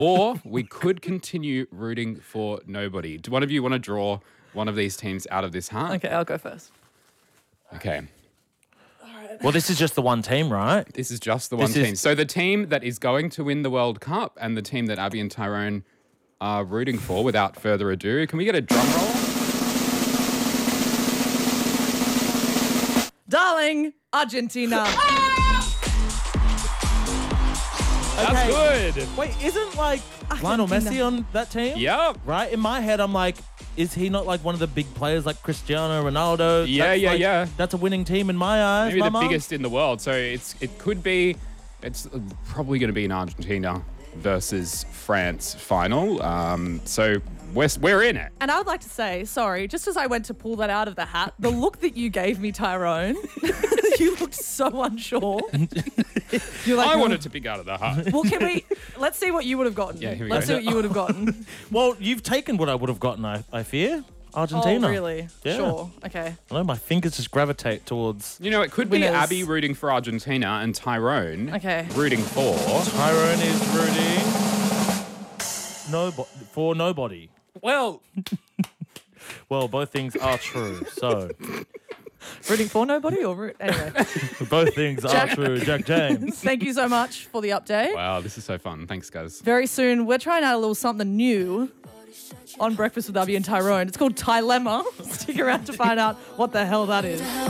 Or we could continue rooting for nobody. Do one of you want to draw one of these teams out of this hat? Okay, I'll go first. Okay. Well, this is just the one team, right? This is just the one team. So the team that is going to win the World Cup and the team that Abby and Tyrone are rooting for, without further ado, can we get a drum roll? Darling, Argentina. That's good. Wait, isn't like Lionel Messi on that team? Yep. Right? In my head, I'm like, is he not like one of the big players like Cristiano Ronaldo? Yeah. That's a winning team in my eyes. Maybe the biggest in the world. So it's probably going to be an Argentina versus France final. So we're in it. And I would like to say, sorry, just as I went to pull that out of the hat, the look that you gave me, Tyrone, you looked so unsure. You're like, I wanted to pick out of the hat. Well, let's see what you would have gotten. Yeah, here we Let's go. see what you would have gotten. Well, you've taken what I would have gotten, I fear. Argentina. Oh, really? Yeah. Sure. Okay. I know my fingers just gravitate towards. You know, it could be Winners. Abby rooting for Argentina and Tyrone rooting for... Tyrone is rooting for nobody. Well... Well, both things are true, so... Rooting for nobody or anyway. Both things are true, Jack James. Thank you so much for the update. Wow, this is so fun. Thanks, guys. Very soon, we're trying out a little something new on Breakfast with Abby and Tyrone. It's called Tylemma. Stick around to find out what the hell that is.